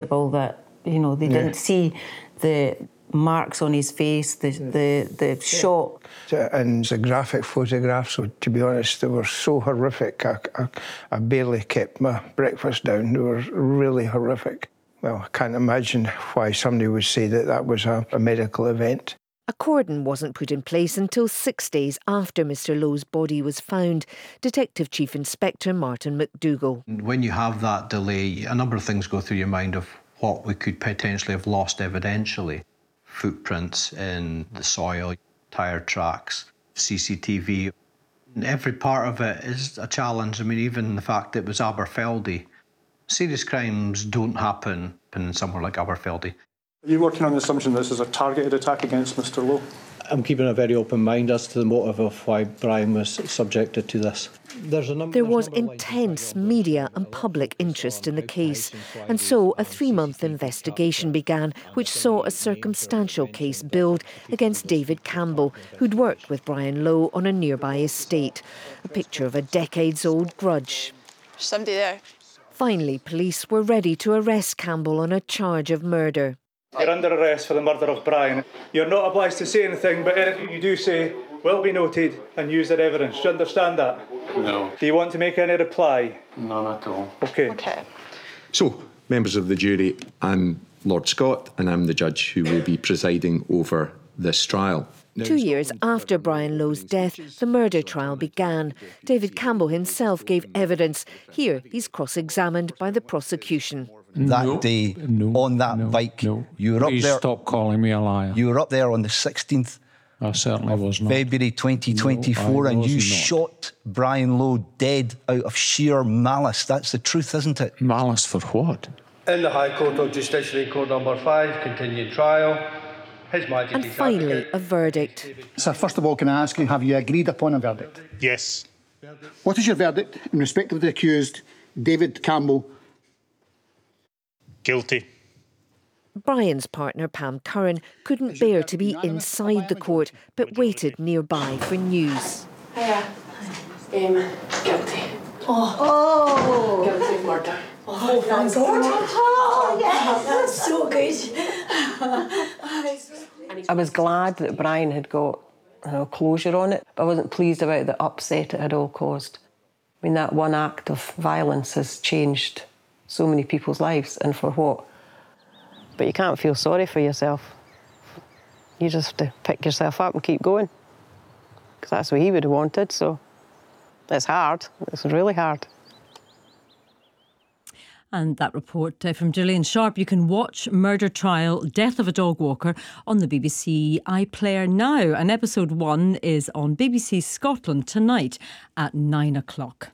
incredible that, you know, they didn't see the marks on his face, the shot. And the graphic photographs, so to be honest, they were so horrific. I barely kept my breakfast down. They were really horrific. Well, I can't imagine why somebody would say that that was a medical event. A cordon wasn't put in place until 6 days after Mr Lowe's body was found. Detective Chief Inspector Martin McDougall. When you have that delay, a number of things go through your mind of what we could potentially have lost evidentially. Footprints in the soil, tyre tracks, CCTV. Every part of it is a challenge. I mean, even the fact that it was Aberfeldy. Serious crimes don't happen in somewhere like Aberfeldy. Are you working on the assumption this is a targeted attack against Mr Lowe? I'm keeping a very open mind as to the motive of why Brian was subjected to this. There was intense media and public interest in the case, and so a 3-month investigation began, which saw a circumstantial case build against David Campbell, who'd worked with Brian Lowe on a nearby estate. A picture of a decades-old grudge. Somebody there. Finally, police were ready to arrest Campbell on a charge of murder. You're under arrest for the murder of Brian. You're not obliged to say anything, but anything you do say will be noted and used as evidence. Do you understand that? No. Do you want to make any reply? None at all. OK. So, members of the jury, I'm Lord Scott and I'm the judge who will be presiding over this trial. 2 years after Brian Lowe's death, the murder trial began. David Campbell himself gave evidence. Here, he's cross-examined by the prosecution. That day, on that bike, you were up there. Stop calling me a liar. You were up there on the 16th I certainly was not. February 2024, and you shot Brian Lowe dead out of sheer malice. That's the truth, isn't it? Malice for what? In the High Court of Justiciary, Court number 5, continued trial. His Majesty's And finally, a verdict. Sir, first of all, can I ask you, have you agreed upon a verdict? Yes. What is your verdict in respect of the accused, David Campbell? Guilty. Brian's partner, Pam Curran, couldn't bear to be inside the court, but waited nearby for news. Hiya. Guilty. Guilty of murder. Oh, thank God. Oh, yes, that's so good. I was glad that Brian had got closure on it. I wasn't pleased about the upset it had all caused. I mean, that one act of violence has changed so many people's lives, and for what? But you can't feel sorry for yourself. You just have to pick yourself up and keep going. Because that's what he would have wanted, so it's hard. It's really hard. And that report from Gillian Sharp. You can watch Murder Trial, Death of a Dog Walker on the BBC iPlayer now. And episode 1 is on BBC Scotland tonight at 9 o'clock.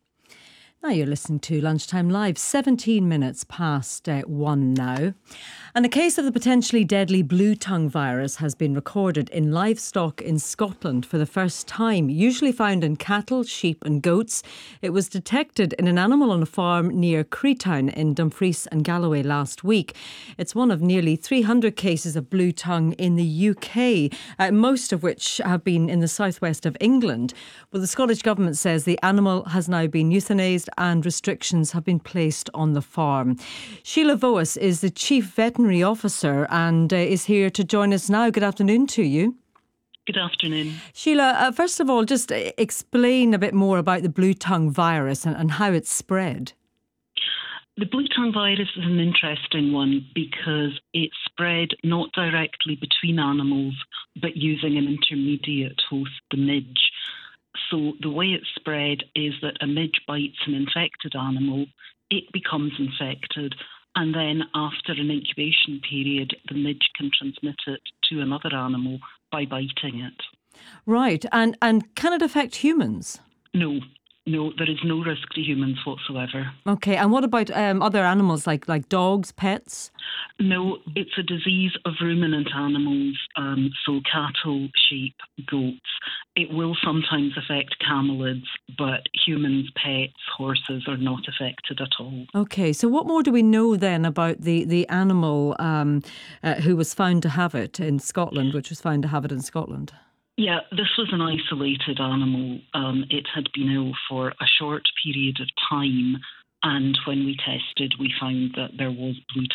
Now you're listening to Lunchtime Live, 17 minutes past 1 now. And a case of the potentially deadly blue tongue virus has been recorded in livestock in Scotland for the first time. Usually found in cattle, sheep and goats, it was detected in an animal on a farm near Creetown in Dumfries and Galloway last week. It's one of nearly 300 cases of blue tongue in the UK, most of which have been in the southwest of England. Well, the Scottish Government says the animal has now been euthanased and restrictions have been placed on the farm. Sheila Voas is the Chief Veterinary Officer and is here to join us now. Good afternoon to you. Good afternoon. Sheila, first of all, just explain a bit more about the blue tongue virus and how it's spread. The blue tongue virus is an interesting one because it spread not directly between animals, but using an intermediate host, the midge. So the way it's spread is that a midge bites an infected animal, it becomes infected, and then after an incubation period, the midge can transmit it to another animal by biting it. Right, and can it affect humans? No, there is no risk to humans whatsoever. OK, and what about other animals like dogs, pets? No, it's a disease of ruminant animals, so cattle, sheep, goats. It will sometimes affect camelids, but humans, pets, horses are not affected at all. OK, so what more do we know then about the animal who was found to have it in Scotland, which was found to have it in Scotland? Yeah, this was an isolated animal. It had been ill for a short period of time, and when we tested, we found that there was blue